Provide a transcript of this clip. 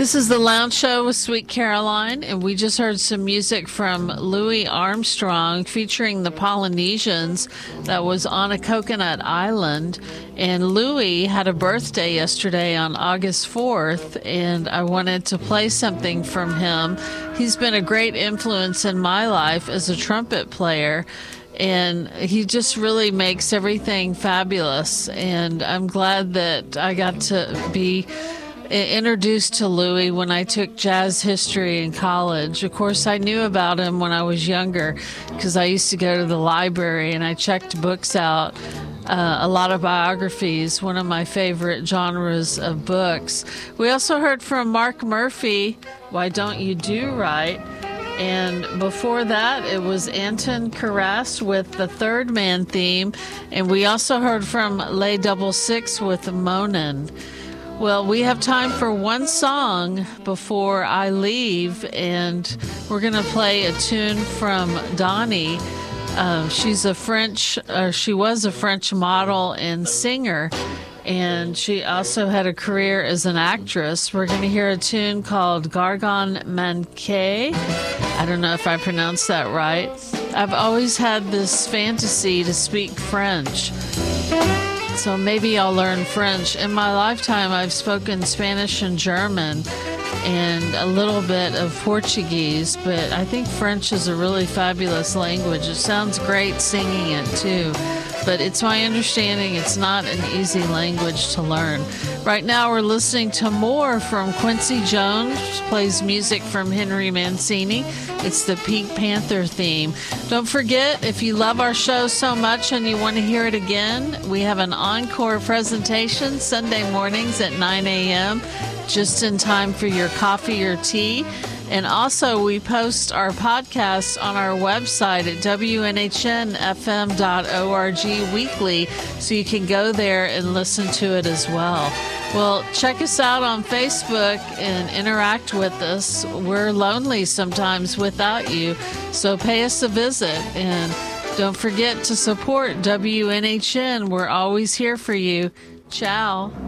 This is the Lounge Show with Sweet Caroline, and we just heard some music from Louis Armstrong featuring the Polynesians that was on a coconut island. And Louis had a birthday yesterday on August 4th, and I wanted to play something from him. He's been a great influence in my life as a trumpet player, and he just really makes everything fabulous. And I'm glad that I got to be introduced to Louis when I took jazz history in college. Of course, I knew about him when I was younger because I used to go to the library and I checked books out, a lot of biographies, one of my favorite genres of books. We also heard from Mark Murphy, Why Don't You Do Right? And before that, it was Anton Karas with the Third Man theme. And we also heard from Les Double Six with Monin. Well, we have time for one song before I leave, and we're going to play a tune from Donnie. She was a French model and singer, and she also had a career as an actress. We're going to hear a tune called Gargan Manqué. I don't know if I pronounced that right. I've always had this fantasy to speak French, so maybe I'll learn French. In my lifetime, I've spoken Spanish and German and a little bit of Portuguese, but I think French is a really fabulous language. It sounds great singing it too, but it's my understanding it's not an easy language to learn. Right now we're listening to more from Quincy Jones, plays music from Henry Mancini. It's the Pink Panther theme. Don't forget, if you love our show so much and you want to hear it again, we have an encore presentation Sunday mornings at 9 a.m., just in time for your coffee or tea. And also, we post our podcasts on our website at WNHNFM.org weekly, so you can go there and listen to it as well. Well, check us out on Facebook and interact with us. We're lonely sometimes without you, so pay us a visit. And don't forget to support WNHN. We're always here for you. Ciao.